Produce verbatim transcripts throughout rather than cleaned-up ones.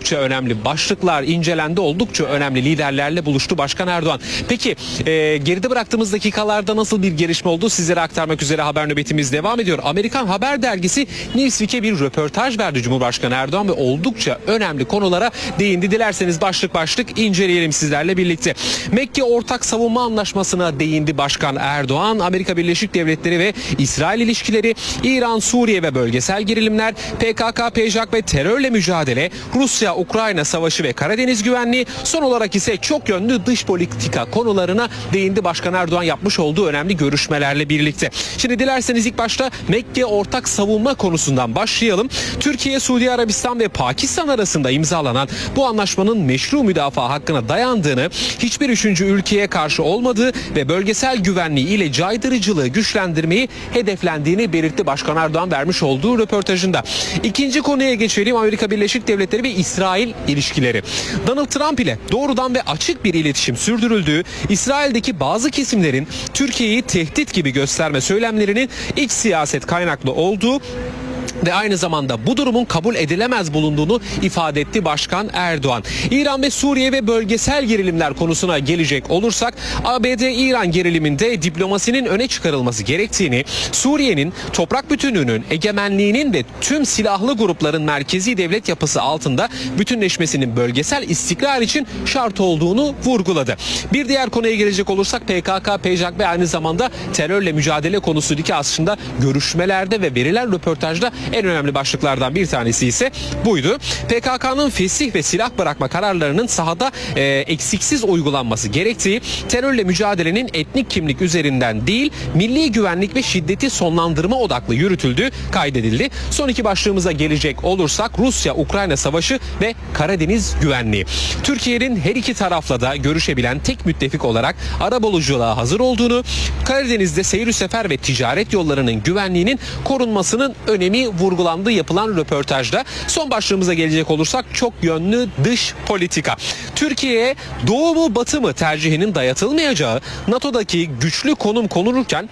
oldukça önemli başlıklar incelendi, oldukça önemli liderlerle buluştu Başkan Erdoğan. Peki e, geride bıraktığımız dakikalarda nasıl bir gelişme oldu sizlere aktarmak üzere haber nöbetimiz devam ediyor. Amerikan Haber Dergisi Newsweek'e bir röportaj verdi Cumhurbaşkanı Erdoğan ve oldukça önemli konulara değindi. Dilerseniz başlık başlık inceleyelim sizlerle birlikte. Mekke Ortak Savunma Anlaşması'na değindi Başkan Erdoğan. Amerika Birleşik Devletleri ve İsrail ilişkileri, İran, Suriye ve bölgesel gerilimler, P K K, P J K ve terörle mücadele, Rusya-Ukrayna savaşı ve Karadeniz güvenliği, son olarak ise çok yönlü dış politika konularına değindi Başkan Erdoğan yapmış olduğu önemli görüşmelerle birlikte. Şimdi dilerseniz ilk başta Mekke Ortak Savunma konusundan başlayalım. Türkiye, Suudi Arabistan ve Pakistan arasında imzalanan bu anlaşmanın meşru müdafaa hakkına dayandığını, hiçbir üçüncü ülkeye karşı olmadığı ve bölgesel güvenliği ile caydırıcılığı güçlendirmeyi hedeflendiğini belirtti Başkan Erdoğan vermiş olduğu röportajında. İkinci konuya geçelim. Amerika Birleşik Devletleri ve İsrail ilişkileri. Donald Trump ile doğrudan ve açık bir iletişim sürdürüldüğü, İsrail'deki bazı kesimlerin Türkiye'yi tehdit gibi gösterme söylemlerinin iç siyaset kaynaklı olduğu ve aynı zamanda bu durumun kabul edilemez bulunduğunu ifade etti Başkan Erdoğan. İran ve Suriye ve bölgesel gerilimler konusuna gelecek olursak, A B D-İran geriliminde diplomasinin öne çıkarılması gerektiğini, Suriye'nin toprak bütünlüğünün, egemenliğinin ve tüm silahlı grupların merkezi devlet yapısı altında bütünleşmesinin bölgesel istikrar için şart olduğunu vurguladı. Bir diğer konuya gelecek olursak P K K, P J K ve aynı zamanda terörle mücadele konusundaki aslında görüşmelerde ve verilen röportajda en önemli başlıklardan bir tanesi ise buydu. P K K'nın fesih ve silah bırakma kararlarının sahada e, eksiksiz uygulanması gerektiği, terörle mücadelenin etnik kimlik üzerinden değil, milli güvenlik ve şiddeti sonlandırma odaklı yürütüldüğü kaydedildi. Son iki başlığımıza gelecek olursak Rusya-Ukrayna savaşı ve Karadeniz güvenliği. Türkiye'nin her iki tarafla da görüşebilen tek müttefik olarak arabuluculuğa hazır olduğunu, Karadeniz'de seyir sefer ve ticaret yollarının güvenliğinin korunmasının önemi vurgulandığı yapılan röportajda. Son başlığımıza gelecek olursak çok yönlü dış politika. Türkiye'ye doğu mu batı mı tercihinin dayatılmayacağı, NATO'daki güçlü konum konulurken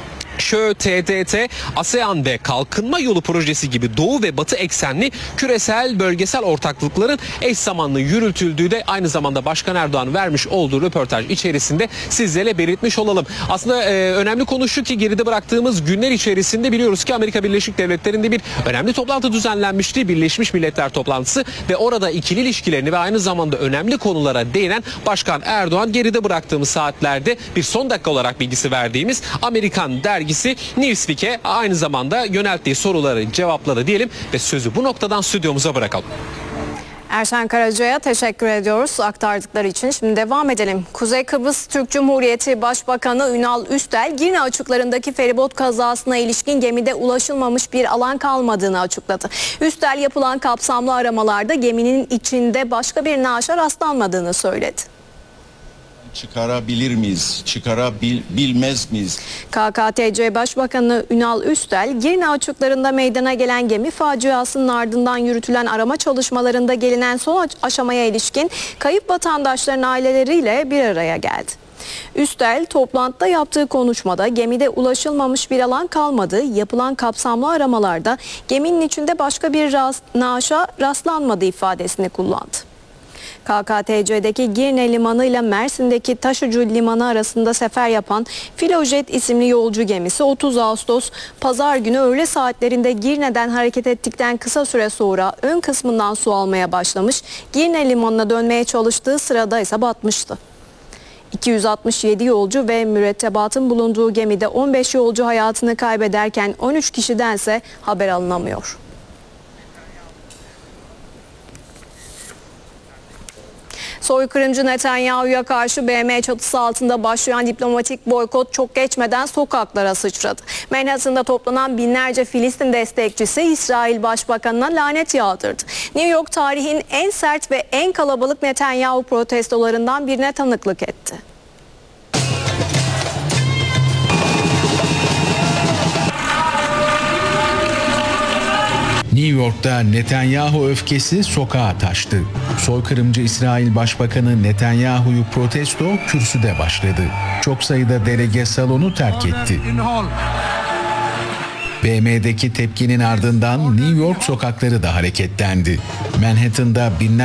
ŞÖ, T D T, ASEAN ve Kalkınma Yolu projesi gibi doğu ve batı eksenli küresel bölgesel ortaklıkların eş zamanlı yürütüldüğü de aynı zamanda Başkan Erdoğan vermiş olduğu röportaj içerisinde sizlere belirtmiş olalım. Aslında e, önemli konu şu ki geride bıraktığımız günler içerisinde biliyoruz ki Amerika Birleşik Devletleri'nde bir önemli toplantı düzenlenmişti. Birleşmiş Milletler toplantısı ve orada ikili ilişkilerini ve aynı zamanda önemli konulara değinen Başkan Erdoğan geride bıraktığımız saatlerde bir son dakika olarak bilgisi verdiğimiz Amerikan dergisi Newsweek'e aynı zamanda yönelttiği soruları cevapladı diyelim ve sözü bu noktadan stüdyomuza bırakalım. Erşen Karaca'ya teşekkür ediyoruz aktardıkları için. Şimdi devam edelim. Kuzey Kıbrıs Türk Cumhuriyeti Başbakanı Ünal Üstel, Girne açıklarındaki feribot kazasına ilişkin gemide ulaşılmamış bir alan kalmadığını açıkladı. Üstel yapılan kapsamlı aramalarda geminin içinde başka bir naaşa rastlanmadığını söyledi. Çıkarabilir miyiz? Çıkarabilmez miyiz? K K T C Başbakanı Ünal Üstel, Girne açıklarında meydana gelen gemi faciasının ardından yürütülen arama çalışmalarında gelinen son aşamaya ilişkin kayıp vatandaşların aileleriyle bir araya geldi. Üstel, toplantıda yaptığı konuşmada gemide ulaşılmamış bir alan kalmadı, yapılan kapsamlı aramalarda geminin içinde başka bir rast, naaşa rastlanmadı ifadesini kullandı. K K T C'deki Girne Limanı ile Mersin'deki Taşucu Limanı arasında sefer yapan Filojet isimli yolcu gemisi otuz Ağustos Pazar günü öğle saatlerinde Girne'den hareket ettikten kısa süre sonra ön kısmından su almaya başlamış, Girne Limanı'na dönmeye çalıştığı sırada ise batmıştı. iki yüz altmış yedi yolcu ve mürettebatın bulunduğu gemide on beş yolcu hayatını kaybederken on üç kişidense haber alınamıyor. Soykırımcı Netanyahu'ya karşı B M çatısı altında başlayan diplomatik boykot çok geçmeden sokaklara sıçradı. Manhattan'da toplanan binlerce Filistin destekçisi İsrail Başbakanı'na lanet yağdırdı. New York tarihin en sert ve en kalabalık Netanyahu protestolarından birine tanıklık etti. New York'ta Netanyahu öfkesi sokağa taştı. Soykırımcı İsrail Başbakanı Netanyahu'yu protesto kürsüde başladı. Çok sayıda delege salonu terk etti. B M'deki tepkinin ardından New York sokakları da hareketlendi. Manhattan'da binlerce